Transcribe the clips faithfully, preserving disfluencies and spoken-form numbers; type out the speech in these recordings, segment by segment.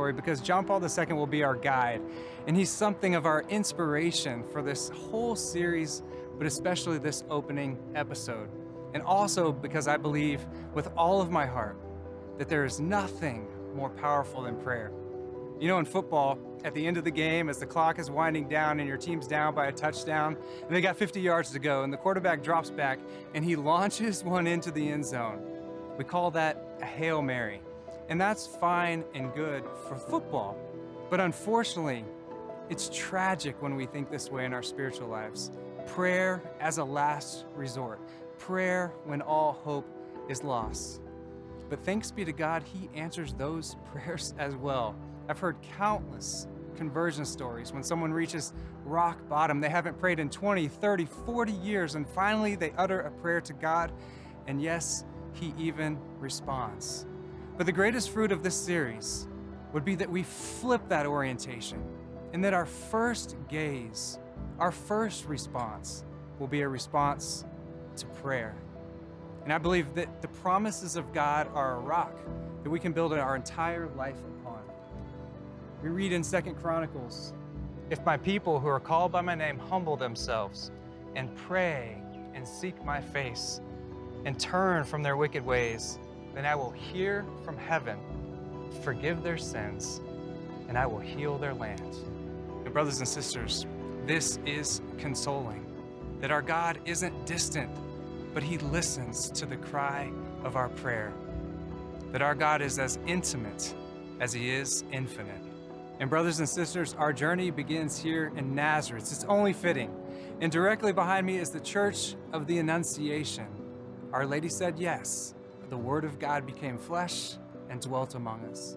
story because John Paul the Second will be our guide, and he's something of our inspiration for this whole series, but especially this opening episode. And also because I believe with all of my heart that there is nothing more powerful than prayer. You know, in football, at the end of the game, as the clock is winding down and your team's down by a touchdown, and they got fifty yards to go, and the quarterback drops back and he launches one into the end zone. We call that a Hail Mary. And that's fine and good for football. But unfortunately, it's tragic when we think this way in our spiritual lives. Prayer as a last resort. Prayer when all hope is lost. But thanks be to God, He answers those prayers as well. I've heard countless conversion stories when someone reaches rock bottom. They haven't prayed in twenty, thirty, forty years, and finally they utter a prayer to God, and yes, He even responds. But the greatest fruit of this series would be that we flip that orientation and that our first gaze, our first response will be a response to prayer. And I believe that the promises of God are a rock that we can build our entire life upon. We read in Second Chronicles, "If my people who are called by my name humble themselves and pray and seek my face and turn from their wicked ways, then I will hear from heaven, forgive their sins, and I will heal their land." And brothers and sisters, this is consoling, that our God isn't distant, but He listens to the cry of our prayer, that our God is as intimate as He is infinite. And brothers and sisters, our journey begins here in Nazareth. It's only fitting. And directly behind me is the Church of the Annunciation. Our Lady said yes. The Word of God became flesh and dwelt among us.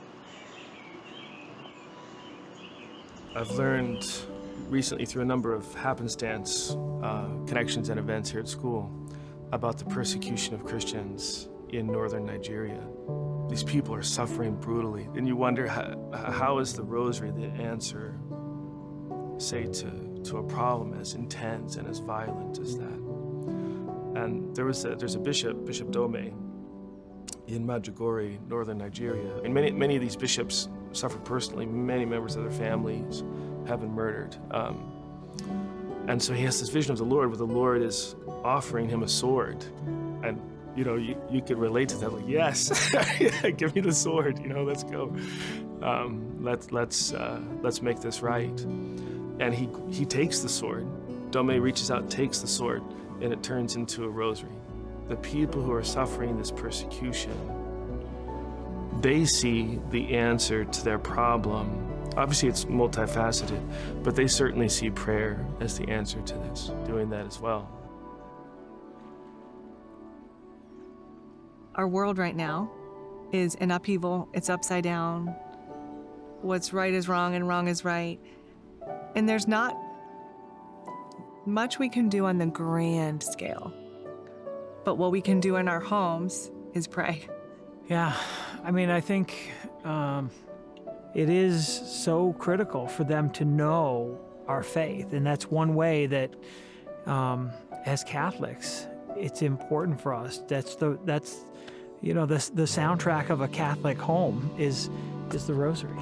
I've learned recently through a number of happenstance uh, connections and events here at school about the persecution of Christians in northern Nigeria. These people are suffering brutally, and you wonder how, how is the rosary the answer, say, to, to a problem as intense and as violent as that? And there was a, there's a bishop, Bishop Dome, in Maiduguri, northern Nigeria. And many, many of these bishops suffered personally. Many members of their families have been murdered. Um, and so he has this vision of the Lord where the Lord is offering him a sword. And, you know, you, you could relate to that, like, yes, give me the sword, you know, let's go. Um, let's, let's, uh, let's make this right. And he, he takes the sword. Dome reaches out, takes the sword, and it turns into a rosary. The people who are suffering this persecution, they see the answer to their problem. Obviously, it's multifaceted, but they certainly see prayer as the answer to this, doing that as well. Our world right now is in upheaval. It's upside down. What's right is wrong and wrong is right. And there's not much we can do on the grand scale. But what we can do in our homes is pray. Yeah, I mean, I think um, it is so critical for them to know our faith. And that's one way that, um, as Catholics, it's important for us. That's the, that's, you know, the, the soundtrack of a Catholic home is, is the Rosary.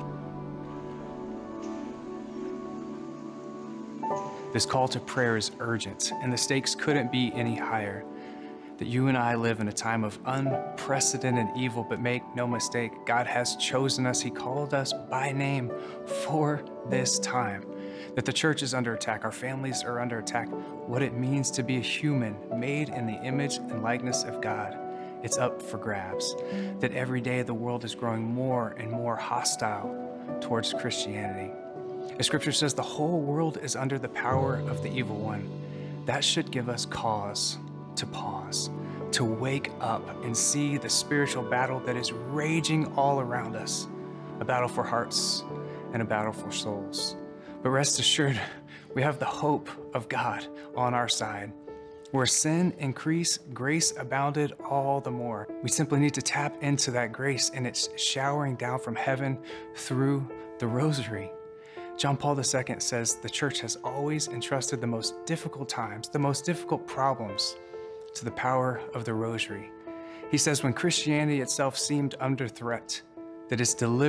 This call to prayer is urgent, and the stakes couldn't be any higher. That you and I live in a time of unprecedented evil, but make no mistake, God has chosen us. He called us by name for this time. That the church is under attack, our families are under attack. What it means to be a human made in the image and likeness of God, it's up for grabs. That every day the world is growing more and more hostile towards Christianity. As Scripture says, the whole world is under the power of the evil one. That should give us cause to pause, to wake up and see the spiritual battle that is raging all around us, a battle for hearts and a battle for souls. But rest assured, we have the hope of God on our side. Where sin increased, grace abounded all the more. We simply need to tap into that grace, and it's showering down from heaven through the Rosary. John Paul the Second says the church has always entrusted the most difficult times, the most difficult problems, to the power of the Rosary. He says when Christianity itself seemed under threat, that its deliverance